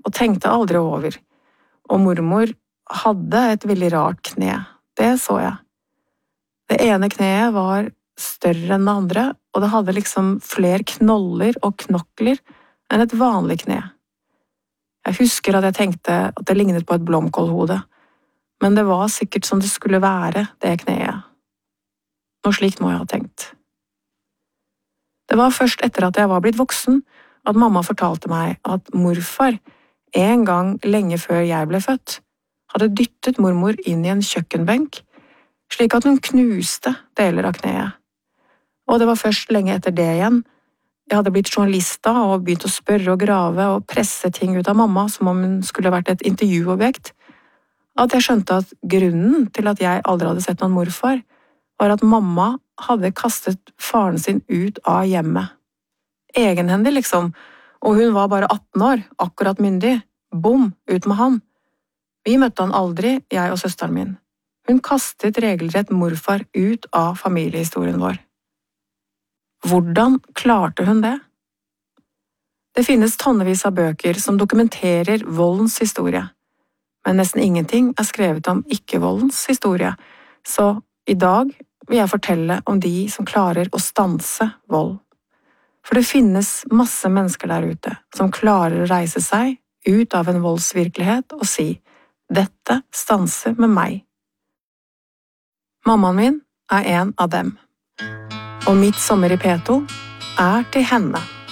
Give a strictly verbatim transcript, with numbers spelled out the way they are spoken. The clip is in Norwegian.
og tenkte aldri over. Og mormor hadde et veldig rart kne, det så jeg. Det ene kneet var større enn det andre, og det hadde liksom flere knoller og knokler enn et vanlig kne. Jeg husker at jeg tenkte at det lignet på et blomkålhode, men det var sikkert som det skulle være, det kneet. Noe slikt må jeg ha tenkt. Det var først etter at jeg var blitt voksen, at mamma fortalte meg at morfar, en gang lenge før jeg ble født, hadde dyttet mormor inn i en kjøkkenbenk, slik at hun knuste deler av kneet. Og det var først lenge etter det igjen. Jeg hadde blitt journalist da og begynt å spørre og grave og presse ting ut av mamma som om hun skulle vært et intervjuobjekt, at jeg skjønte at grunnen til at jeg aldri hadde sett noen morfar, var at mamma hadde kastet faren sin ut av hjemmet. Egenhendig liksom, og hun var bare atten år, akkurat myndig. Bom, ut med han. Vi møtte han aldri, jeg og søsteren min. Hun kastet regelrett morfar ut av familiehistorien vår. Hvordan klarte hun det? Det finnes tonnevis av bøker som dokumenterer voldens historie, men nesten ingenting er skrevet om ikke-voldens historie, så i dag vil jeg fortelle om de som klarer å stanse vold. For det finnes masse mennesker der ute som klarer å reise seg ut av en voldsvirkelighet og si «Dette stanser med meg». Mammaen min er en av dem, og mitt sommer i P to er til henne.